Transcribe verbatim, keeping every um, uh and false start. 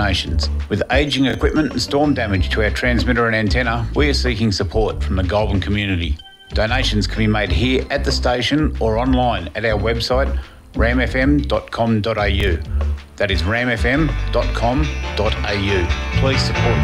donations. With ageing equipment and storm damage to our transmitter and antenna, we are seeking support from the Goulburn community. Donations can be made here at the station or online at our website ram f m dot com dot a u. That is ram f m dot com dot a u. Please support